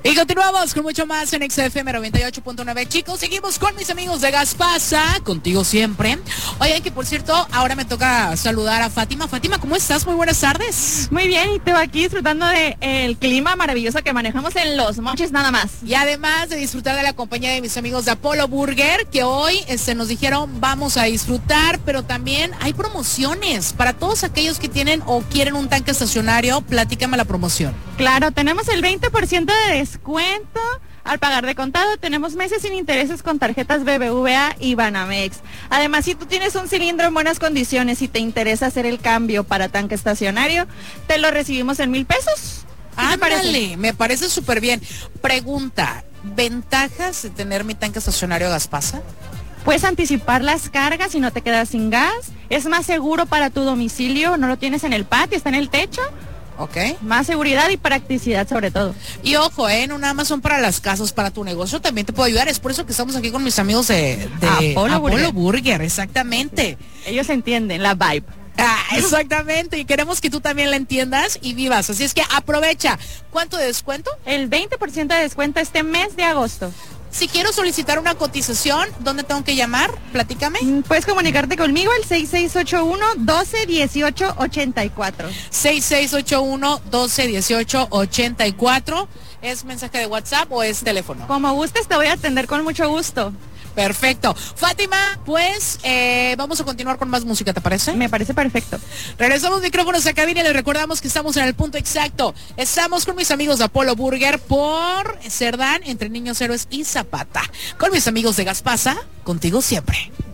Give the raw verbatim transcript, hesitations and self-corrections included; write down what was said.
Y continuamos con mucho más en X F M noventa y ocho punto nueve. Chicos, seguimos con mis amigos de Gaspasa, contigo siempre. Oigan, que por cierto, ahora me toca saludar a Fátima. Fátima, ¿cómo estás? Muy buenas tardes. Muy bien, y te va aquí disfrutando del de clima maravilloso que manejamos en Los Mochis nada más. Y además de disfrutar de la compañía de mis amigos de Apollo Burger, que hoy este, nos dijeron vamos a disfrutar, pero también hay promociones para todos aquellos que tienen o quieren un tanque estacionario. Platícame la promoción. Claro, tenemos el veinte por ciento de descuento al pagar de contado. Tenemos meses sin intereses con tarjetas B B V A y Banamex. Además, si tú tienes un cilindro en buenas condiciones y te interesa hacer el cambio para tanque estacionario, te lo recibimos en mil pesos. Ándale, me parece súper bien. Pregunta, ¿ventajas de tener mi tanque estacionario Gaspasa? Puedes anticipar las cargas y no te quedas sin gas. Es más seguro para tu domicilio, no lo tienes en el patio, está en el techo. Ok. Más seguridad y practicidad sobre todo. Y ojo, eh, no nada más son para las casas, para tu negocio también te puede ayudar. Es por eso que estamos aquí con mis amigos de, de Apollo, Apollo Burger. Burger, exactamente. Ellos entienden la vibe. Ah, exactamente, y queremos que tú también la entiendas y vivas. Así es que aprovecha. ¿Cuánto de descuento? El veinte por ciento de descuento este mes de agosto. Si quiero solicitar una cotización, ¿dónde tengo que llamar? Platícame. Puedes comunicarte conmigo al seis seis ocho uno, uno dos uno ocho, ocho cuatro. seis seis ocho uno, uno dos uno ocho, ocho cuatro. ¿Es mensaje de WhatsApp o es teléfono? Como gustes, te voy a atender con mucho gusto. Perfecto. Fátima, pues eh, vamos a continuar con más música, ¿te parece? Me parece perfecto. Regresamos micrófonos a cabina y les recordamos que estamos en el punto exacto. Estamos con mis amigos de Apollo Burger por Cerdán, entre Niños Héroes y Zapata. Con mis amigos de Gaspasa, contigo siempre.